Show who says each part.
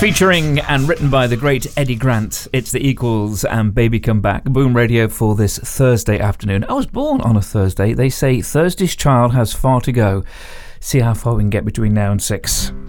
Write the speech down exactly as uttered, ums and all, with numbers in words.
Speaker 1: Featuring and written by the great Eddie Grant, it's The Equals and Baby Come Back. Boom Radio for this Thursday afternoon. I was born on a Thursday. They say Thursday's child has far to go. See how far we can get between now and six.